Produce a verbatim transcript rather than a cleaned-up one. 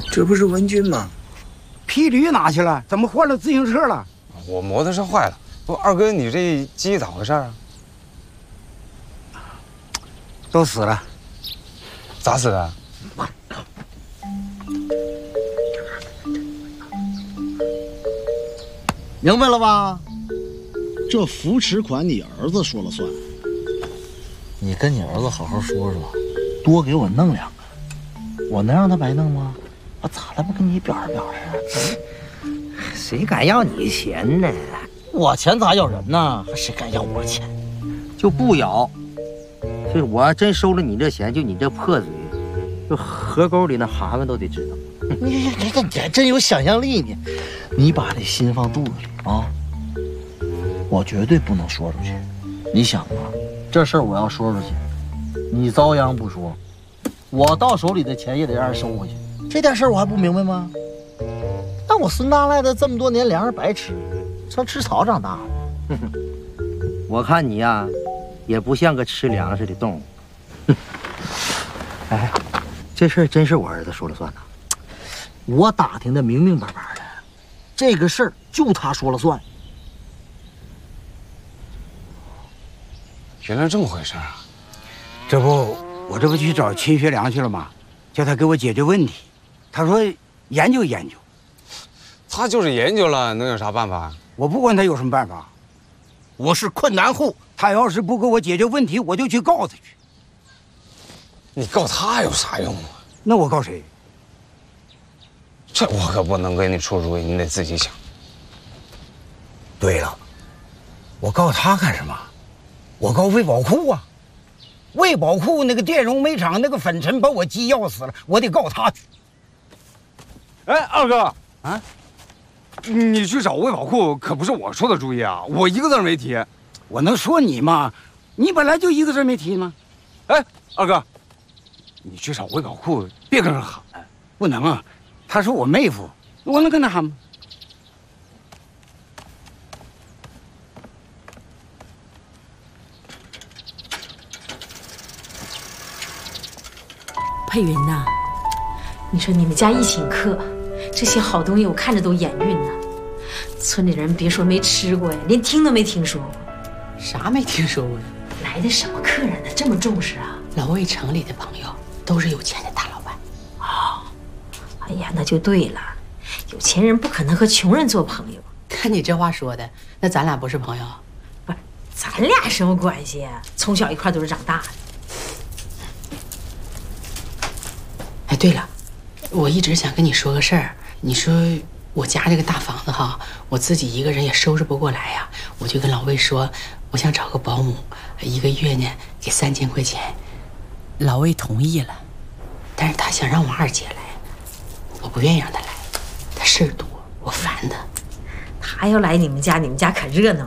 这不是文军吗？ 皮驴哪去了？怎么换了自行车了？ 我摩托车坏了。不，二哥，你这鸡咋回事啊？ 都死了。 咋死的？ 明白了吧？ 这扶持款你儿子说了算。 你跟你儿子好好说说，多给我弄两个。我能让他白弄吗？我咋了？不跟你表示表示？ 谁敢要你钱呢？ 我钱咋要人呢？还谁敢要我钱？就不咬。就是我要真收了你这钱，就你这破嘴，就河沟里那蛤蟆都得知道。你你你你还真有想象力呢！你把这心放肚子里啊！我绝对不能说出去。你想啊，这事儿我要说出去，你遭殃不说，我到手里的钱也得让人收回去。这点事儿我还不明白吗？那我孙大赖的这么多年粮食白吃，像吃草长大的。我看你呀，也不像个吃粮食的动物。哎，这事儿真是我儿子说了算呐。我打听的明明白白的，这个事儿就他说了算。 原来这么回事啊！ 这不，我这不去找秦学良去了吗？叫他给我解决问题。他说研究研究。 他就是研究了，能有啥办法？ 我不管他有什么办法，我是困难户。他要是不给我解决问题，我就去告他去。 你告他有啥用啊？ 那我告谁？ 这我可不能给你出主意，你得自己想。 对了，我告他干什么？我告卫宝库啊！卫宝库那个电容煤厂那个粉尘把我鸡要死了，我得告他去。 哎，二哥啊， 你去找卫宝库可不是我出的主意啊，我一个字没提。 我能说你吗？你本来就一个字没提吗？ 哎，二哥，你去找卫宝库，别跟人喊。 不能啊，她是我妹夫，我能跟他喊吗？ 佩云呐，你说你们家一请客，这些好东西我看着都眼晕呐。村里人别说没吃过呀，连听都没听说过。 啥没听说过呀？ 来的什么客人呢？这么重视啊？ 老魏城里的朋友都是有钱的大老板。 哦，哎呀，那就对了，有钱人不可能和穷人做朋友。 看你这话说的，那咱俩不是朋友？ 不是，咱俩什么关系啊？从小一块都是长大的。 哎，对了，我一直想跟你说个事儿。你说我家这个大房子哈，我自己一个人也收拾不过来呀，我就跟老魏说，我想找个保姆，一个月呢给三千块钱。老魏同意了，但是他想让我二姐来，我不愿意让她来，她事儿多，我烦她。 他要来你们家，你们家可热闹了。